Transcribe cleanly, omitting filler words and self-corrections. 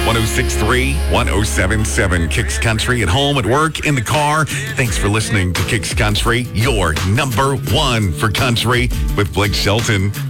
106.3, 107.7. Kicks Country at home, at work, in the car. Thanks for listening to Kicks Country, your number one for country with Blake Shelton.